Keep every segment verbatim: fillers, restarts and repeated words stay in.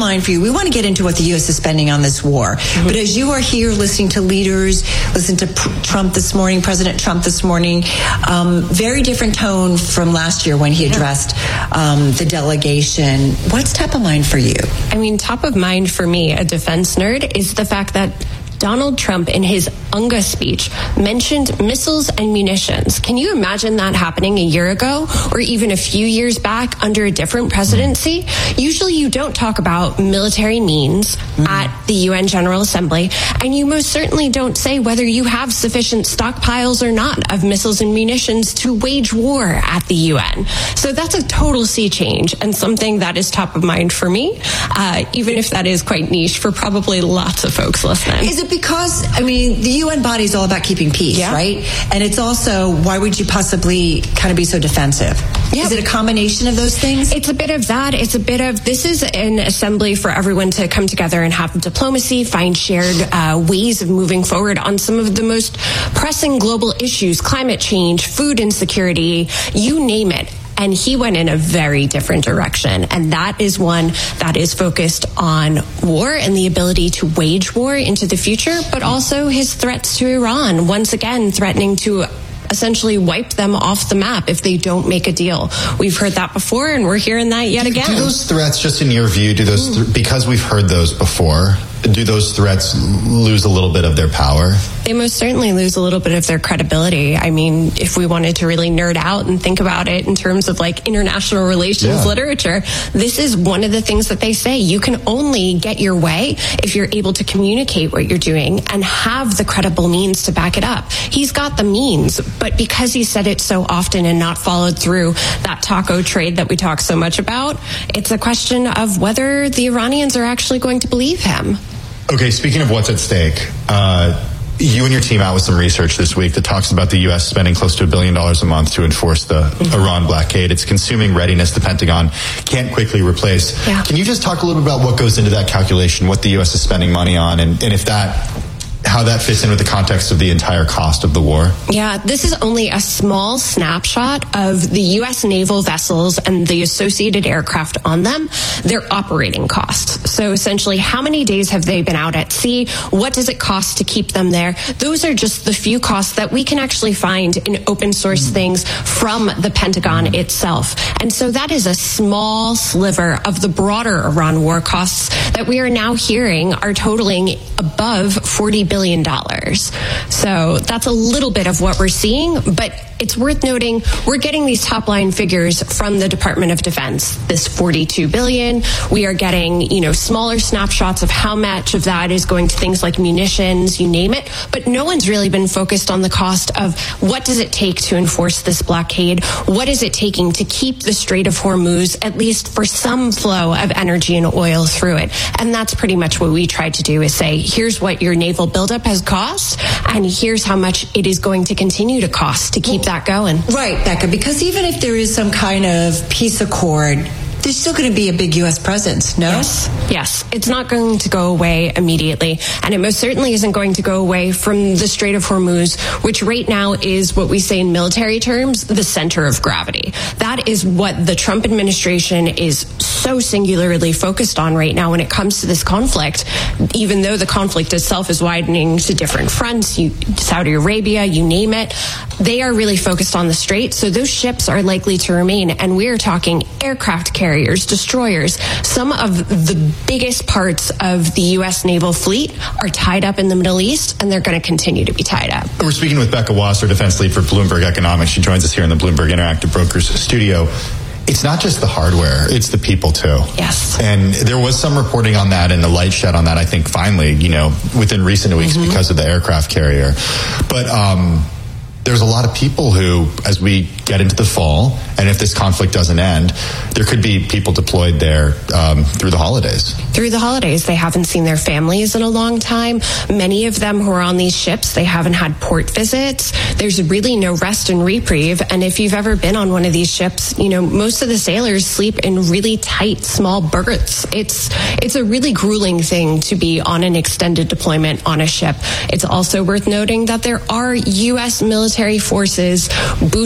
mind for you? We want to get into what the U S is spending on this war. Mm-hmm. But as you are here listening to leaders, listen to P- Trump this morning, President Trump this morning, um, very different tone from last year when he addressed um, the delegation. What's top of mind for you? I mean, top of mind for me, a defense nerd, is the fact that Donald Trump, in his UNGA speech, mentioned missiles and munitions. Can you imagine that happening a year ago or even a few years back under a different presidency? Usually you don't talk about military means mm. at the U N General Assembly, and you most certainly don't say whether you have sufficient stockpiles or not of missiles and munitions to wage war at the U N. So that's a total sea change and something that is top of mind for me, uh, even if that is quite niche for probably lots of folks listening. Is it because, I mean, the U N body is all about keeping peace, yeah. right? And it's also, why would you possibly kind of be so defensive? Yeah. Is it a combination of those things? It's a bit of that. It's a bit of, this is an assembly for everyone to come together and have diplomacy, find shared uh, ways of moving forward on some of the most pressing global issues, climate change, food insecurity, you name it. And he went in a very different direction. And that is one that is focused on war and the ability to wage war into the future, but also his threats to Iran, once again threatening to essentially wipe them off the map if they don't make a deal. We've heard that before, and we're hearing that yet again. Do those threats, just in your view, do those th- because we've heard those before, do those threats lose a little bit of their power? They most certainly lose a little bit of their credibility. I mean, if we wanted to really nerd out and think about it in terms of like international relations yeah. literature, this is one of the things that they say. You can only get your way if you're able to communicate what you're doing and have the credible means to back it up. He's got the means, but because he said it so often and not followed through that taco trade that we talk so much about, it's a question of whether the Iranians are actually going to believe him. Okay, speaking of what's at stake, uh, you and your team out with some research this week that talks about the U S spending close to a billion dollars a month to enforce the mm-hmm. Iran blockade. It's consuming readiness the Pentagon can't quickly replace. Yeah. Can you just talk a little bit about what goes into that calculation, what the U S is spending money on, and, and if that... how that fits in with the context of the entire cost of the war? Yeah, this is only a small snapshot of the U S naval vessels and the associated aircraft on them, their operating costs. So essentially, how many days have they been out at sea? What does it cost to keep them there? Those are just the few costs that we can actually find in open source things from the Pentagon itself. And so that is a small sliver of the broader Iran war costs that we are now hearing are totaling above forty billion dollars. So that's a little bit of what we're seeing, but it's worth noting we're getting these top line figures from the Department of Defense. This forty-two billion dollars, we are getting, you know, smaller snapshots of how much of that is going to things like munitions, you name it, but no one's really been focused on the cost of what does it take to enforce this blockade? What is it taking to keep the Strait of Hormuz, at least for some flow of energy and oil through it? And that's pretty much what we tried to do, is say, here's what your naval buildup has cost, and here's how much it is going to continue to cost to keep that going. Right, Becca, because even if there is some kind of peace accord, there's still going to be a big U S presence, no? Yes. Yes. It's not going to go away immediately. And it most certainly isn't going to go away from the Strait of Hormuz, which right now is what we say in military terms, the center of gravity. That is what the Trump administration is so singularly focused on right now when it comes to this conflict, even though the conflict itself is widening to different fronts, you, Saudi Arabia, you name it. They are really focused on the Strait. So those ships are likely to remain. And we are talking aircraft carriers, destroyers. Some of the biggest parts of the U S naval fleet are tied up in the Middle East, and they're going to continue to be tied up. We're speaking with Becca Wasser, defense lead for Bloomberg Economics. She joins us here in the Bloomberg Interactive Brokers studio. It's not just the hardware, it's the people too. Yes. And there was some reporting on that and the light shed on that, I think, finally, you know, within recent weeks mm-hmm. because of the aircraft carrier. But, um, there's a lot of people who, as we get into the fall, and if this conflict doesn't end, there could be people deployed there um, through the holidays. Through the holidays. They haven't seen their families in a long time. Many of them who are on these ships, they haven't had port visits. There's really no rest and reprieve. And if you've ever been on one of these ships, you know, most of the sailors sleep in really tight, small berths. It's, it's a really grueling thing to be on an extended deployment on a ship. It's also worth noting that there are U S military forces, boots on the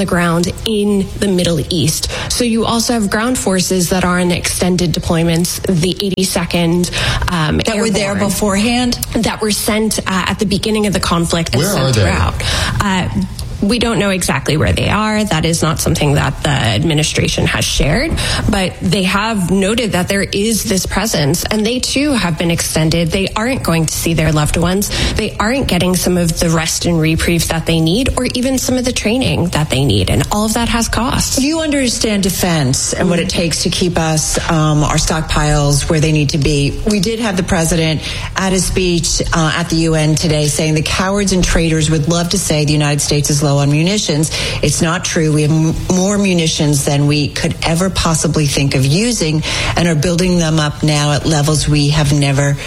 the ground in the Middle East. So you also have ground forces that are in extended deployments, the eighty-second um, that were there beforehand, that were sent uh, at the beginning of the conflict and Where sent are they? throughout. Uh, We don't know exactly where they are. That is not something that the administration has shared, but they have noted that there is this presence, and they too have been extended. They aren't going to see their loved ones. They aren't getting some of the rest and reprieve that they need, or even some of the training that they need, and all of that has costs. You understand defense and what it takes to keep us, um, our stockpiles where they need to be. We did have the president at a speech uh, at the U N today saying the cowards and traitors would love to say the United States is low on munitions. It's not true. We have m- more munitions than we could ever possibly think of using, and are building them up now at levels we have never.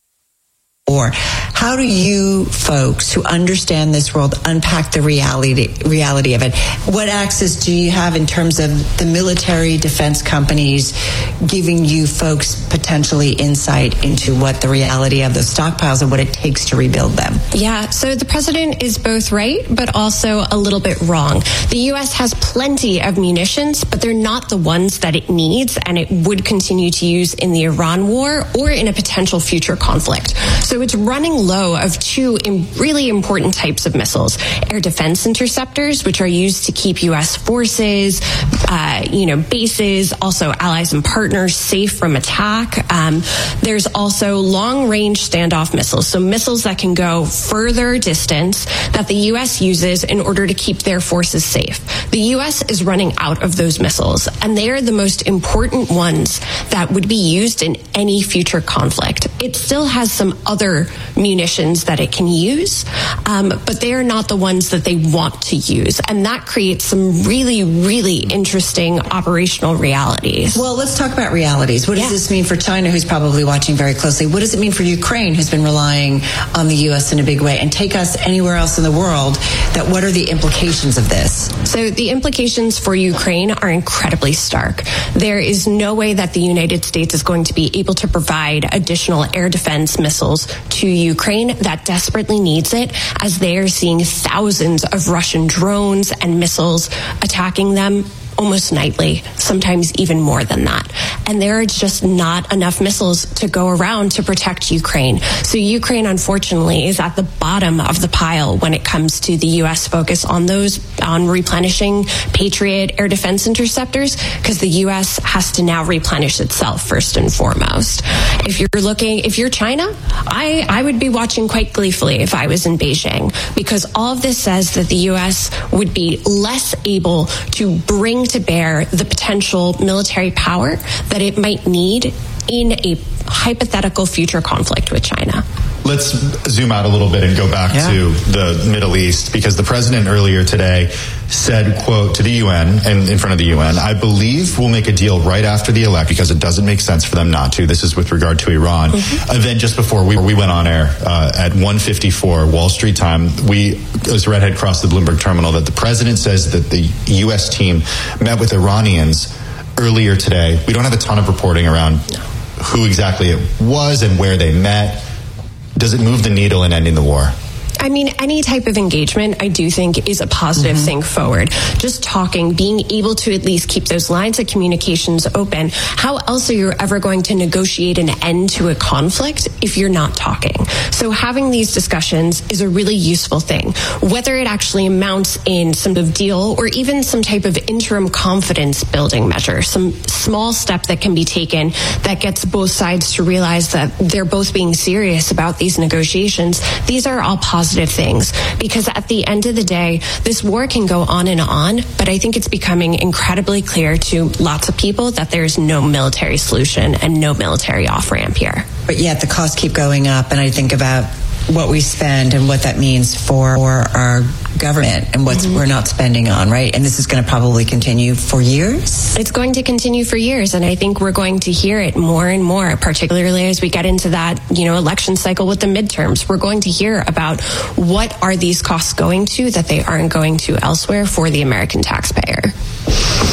Or how do you folks who understand this world unpack the reality reality of it? What access do you have in terms of the military defense companies giving you folks potentially insight into what the reality of the stockpiles and what it takes to rebuild them? Yeah, so the president is both right, but also a little bit wrong. The U S has plenty of munitions, but they're not the ones that it needs, and it would continue to use in the Iran war or in a potential future conflict. So it's running low of two really important types of missiles: air defense interceptors, which are used to keep U S forces, uh, you know, bases, also allies and partners safe from attack. Um, there's also long-range standoff missiles, so missiles that can go further distance that the U S uses in order to keep their forces safe. The U S is running out of those missiles, and they are the most important ones that would be used in any future conflict. It still has some other munitions that it can use, um, but they are not the ones that they want to use, and that creates some really, really interesting operational realities. Well, let's talk about realities. What does Yeah. this mean for China, who's probably watching very closely? What does it mean for Ukraine, who's been relying on the U S in a big way? And take us anywhere else in the world, that what are the implications of this? So the implications for Ukraine are incredibly stark. There is no way that the United States is going to be able to provide additional air defense missiles to Ukraine that desperately needs it, as they are seeing thousands of Russian drones and missiles attacking them almost nightly, sometimes even more than that. And there are just not enough missiles to go around to protect Ukraine. So Ukraine, unfortunately, is at the bottom of the pile when it comes to the U S focus on those, on replenishing Patriot air defense interceptors, because the U S has to now replenish itself first and foremost. If you're looking, if you're China, I, I would be watching quite gleefully if I was in Beijing, because all of this says that the U S would be less able to bring to bear the potential military power that it might need in a hypothetical future conflict with China. Let's zoom out a little bit and go back Yeah. to the Middle East, because the president earlier today said, quote, to the U N and in front of the U N, I believe we'll make a deal right after the election because it doesn't make sense for them not to. This is with regard to Iran. Mm-hmm. And then just before we, we went on air uh, at one fifty-four Wall Street time, we, as Redhead crossed the Bloomberg terminal, that the president says that the U S team met with Iranians earlier today. We don't have a ton of reporting around who exactly it was and where they met. Does it move the needle in ending the war? I mean, any type of engagement, I do think, is a positive mm-hmm. thing forward. Just talking, being able to at least keep those lines of communications open. How else are you ever going to negotiate an end to a conflict if you're not talking? So having these discussions is a really useful thing. Whether it actually amounts in some sort of deal or even some type of interim confidence building measure, some small step that can be taken that gets both sides to realize that they're both being serious about these negotiations, these are all positive things, because at the end of the day, this war can go on and on, but I think it's becoming incredibly clear to lots of people that there's no military solution and no military off-ramp here. But yet the costs keep going up, and I think about what we spend and what that means for, for our government and what mm-hmm. we're not spending on, right? And this is going to probably continue for years? It's going to continue for years, and I think we're going to hear it more and more, particularly as we get into that, you know, election cycle with the midterms. We're going to hear about what are these costs going to that they aren't going to elsewhere for the American taxpayer.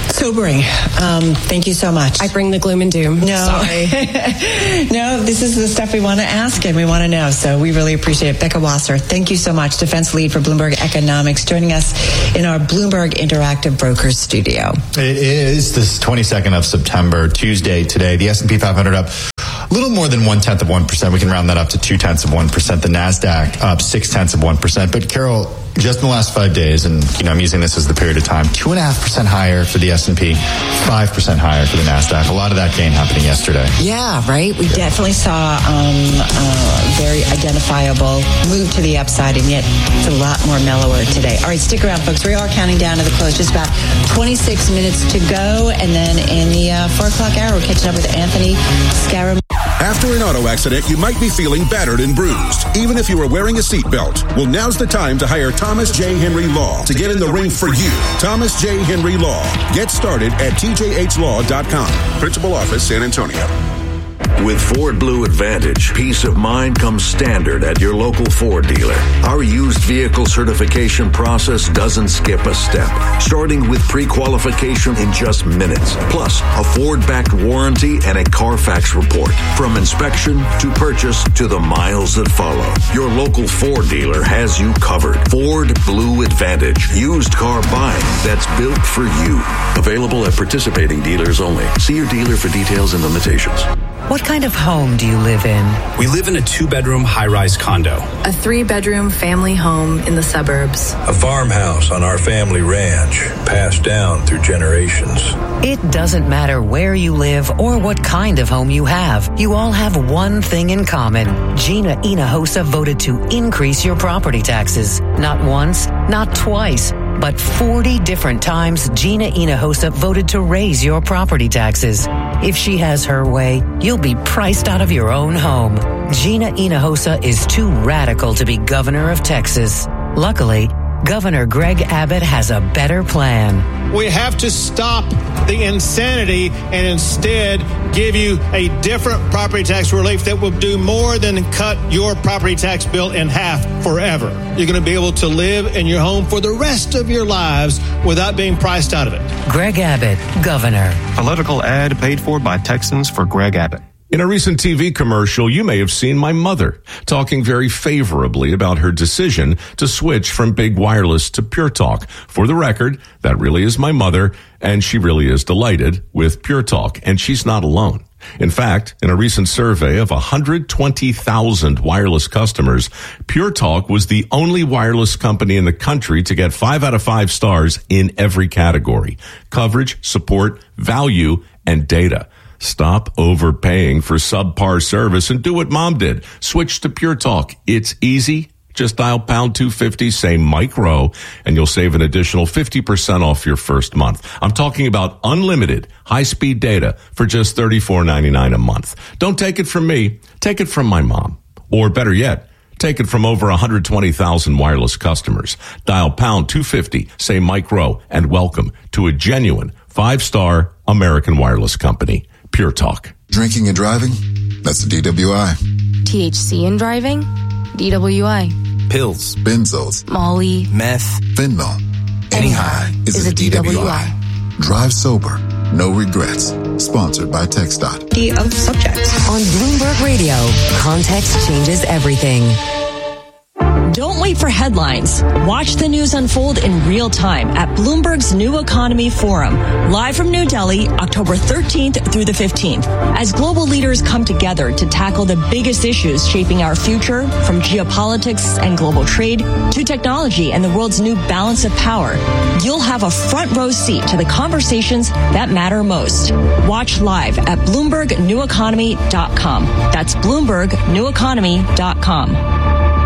Sobering. Um, thank you so much. I bring the gloom and doom. No. Sorry. No, this is the stuff we want to ask and we want to know. So we really appreciate it. Becca Wasser, thank you so much. Defense lead for Bloomberg Economics, joining us in our Bloomberg Interactive Brokers studio. It is this twenty-second of September, Tuesday today. The S and P five hundred up a little more than one-tenth of one percent. We can round that up to two-tenths of one percent. The NASDAQ up six-tenths of one percent. But, Carol, just in the last five days, and you know I'm using this as the period of time, two and a half percent higher for the S and P, five percent higher for the NASDAQ. A lot of that gain happening yesterday. Yeah, right? We yeah. definitely saw um, a very identifiable move to the upside, and yet it's a lot more mellower today. All right, stick around, folks. We are counting down to the close. Just about twenty-six minutes to go, and then in the uh, four o'clock hour, we're catching up with Anthony Scaram. After an auto accident, you might be feeling battered and bruised, even if you were wearing a seatbelt. Well, now's the time to hire Thomas J. Henry Law to get in the ring for you. Thomas J. Henry Law. Get started at T J H law dot com. Principal Office, San Antonio. With Ford Blue Advantage, peace of mind comes standard at your local Ford dealer. Our used vehicle certification process doesn't skip a step, starting with pre-qualification in just minutes, plus a Ford-backed warranty and a Carfax report. From inspection to purchase to the miles that follow, your local Ford dealer has you covered. Ford Blue Advantage, used car buying that's built for you. Available at participating dealers only. See your dealer for details and limitations. What kind of home do you live in? We live in a two-bedroom high-rise condo. A three-bedroom family home in the suburbs. A farmhouse on our family ranch, passed down through generations. It doesn't matter where you live or what kind of home you have. You all have one thing in common. Gina Hinojosa voted to increase your property taxes. Not once, not twice, but forty different times Gina Hinojosa voted to raise your property taxes. If she has her way, you'll be priced out of your own home. Gina Hinojosa is too radical to be governor of Texas. Luckily, Governor Greg Abbott has a better plan. We have to stop the insanity and instead give you a different property tax relief that will do more than cut your property tax bill in half forever. You're going to be able to live in your home for the rest of your lives without being priced out of it. Greg Abbott, Governor. Political ad paid for by Texans for Greg Abbott. In a recent T V commercial, you may have seen my mother talking very favorably about her decision to switch from Big Wireless to Pure Talk. For the record, that really is my mother, and she really is delighted with Pure Talk, and she's not alone. In fact, in a recent survey of one hundred twenty thousand wireless customers, Pure Talk was the only wireless company in the country to get five out of five stars in every category: coverage, support, value, and data. Stop overpaying for subpar service and do what Mom did. Switch to Pure Talk. It's easy. Just dial pound two fifty, say Mike Rowe, and you'll save an additional fifty percent off your first month. I'm talking about unlimited high-speed data for just thirty-four ninety-nine a month. Don't take it from me. Take it from my mom. Or better yet, take it from over one hundred twenty thousand wireless customers. Dial pound two fifty, say Mike Rowe, and welcome to a genuine five-star American wireless company. Pure Talk. Drinking and driving? That's a D W I. T H C in driving? D W I. Pills. Benzos. Molly. Meth. Fentanyl. Any high is, is a, a D W I. D W I. Drive sober. No regrets. Sponsored by TxDOT. The of subjects. On Bloomberg Radio, context changes everything. Don't wait for headlines. Watch the news unfold in real time at Bloomberg's New Economy Forum, live from New Delhi, October thirteenth through the fifteenth, as global leaders come together to tackle the biggest issues shaping our future, from geopolitics and global trade to technology and the world's new balance of power. You'll have a front row seat to the conversations that matter most. Watch live at Bloomberg New Economy dot com. That's Bloomberg New Economy dot com.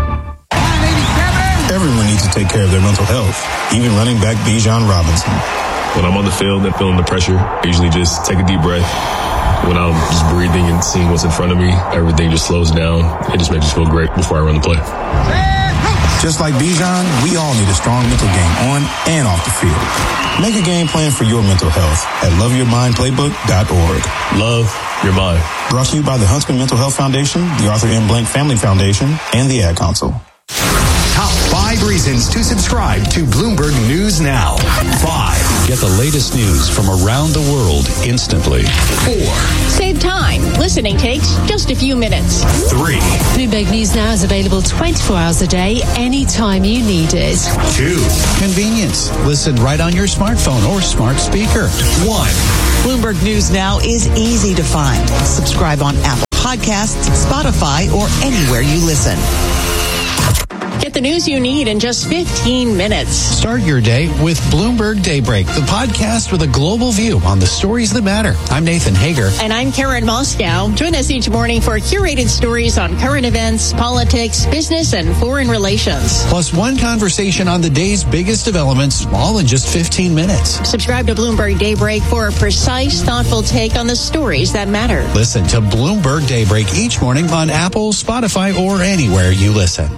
Everyone needs to take care of their mental health, even running back Bijan Robinson. When I'm on the field and feeling the pressure, I usually just take a deep breath. When I'm just breathing and seeing what's in front of me, everything just slows down. It just makes me feel great before I run the play. Just like Bijan, we all need a strong mental game on and off the field. Make a game plan for your mental health at love your mind playbook dot org. Love your mind. Brought to you by the Huntsman Mental Health Foundation, the Arthur M. Blank Family Foundation, and the Ad Council. Top five Five reasons to subscribe to Bloomberg News Now. Five. Get the latest news from around the world instantly. Four. Save time. Listening takes just a few minutes. Three. Bloomberg News Now is available twenty-four hours a day, anytime you need it. Two. Convenience. Listen right on your smartphone or smart speaker. One. Bloomberg News Now is easy to find. Subscribe on Apple Podcasts, Spotify, or anywhere you listen. Get the news you need in just fifteen minutes. Start your day with Bloomberg Daybreak, the podcast with a global view on the stories that matter. I'm Nathan Hager. And I'm Karen Moscow. Join us each morning for curated stories on current events, politics, business, and foreign relations. Plus one conversation on the day's biggest developments, all in just fifteen minutes. Subscribe to Bloomberg Daybreak for a precise, thoughtful take on the stories that matter. Listen to Bloomberg Daybreak each morning on Apple, Spotify, or anywhere you listen.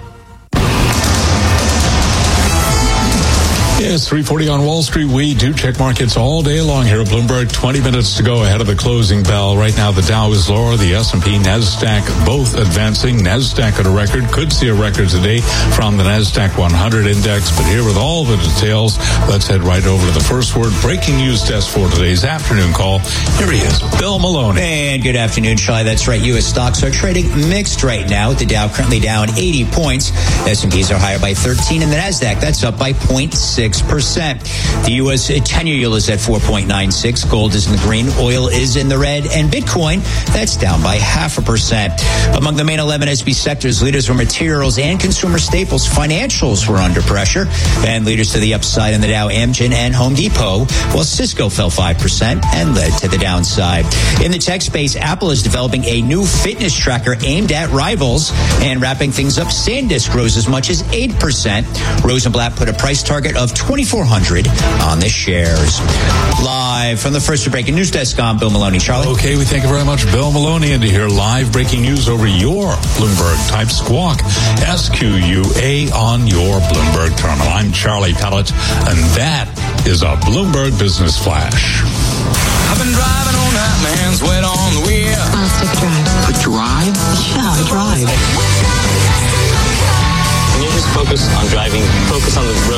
Yes, three forty on Wall Street. We do check markets all day long here at Bloomberg. twenty minutes to go ahead of the closing bell. Right now, the Dow is lower. The S and P, NASDAQ, both advancing. NASDAQ at a record. Could see a record today from the NASDAQ one hundred index. But here with all the details, let's head right over to the first word breaking news desk for today's afternoon call. Here he is, Bill Maloney. And good afternoon, Shai. That's right. U S stocks are trading mixed right now, with the Dow currently down eighty points. S and Ps are higher by thirteen, and the NASDAQ, that's up by zero point six percent. The U S ten-year yield is at four point nine six. Gold is in the green. Oil is in the red. And Bitcoin, that's down by half a percent. Among the main eleven S and P sectors, leaders were materials and consumer staples. Financials were under pressure. And leaders to the upside in the Dow, Amgen and Home Depot, while Cisco fell five percent and led to the downside. In the tech space, Apple is developing a new fitness tracker aimed at rivals. And wrapping things up, SanDisk rose as much as eight percent. Rosenblatt put a price target of twenty-four hundred on the shares. Live from the first breaking news desk, I'm Bill Maloney. Charlie? Okay, we thank you very much, Bill Maloney, and to hear live breaking news over your Bloomberg type squawk, S Q U A on your Bloomberg terminal. I'm Charlie Pellet, and that is a Bloomberg Business Flash. I've been driving all night, my hands wet on the wheel. I'll stick drive. A drive? Yeah, drive. Can you just focus on driving? Focus on the road.